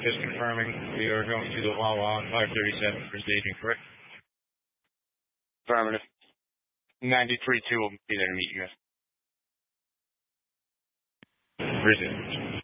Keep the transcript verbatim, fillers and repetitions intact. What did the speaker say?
Just confirming we are going to the Wawa on five thirty-seven for staging, correct? Affirmative. ninety-three two will be there to meet you guys. Appreciate it.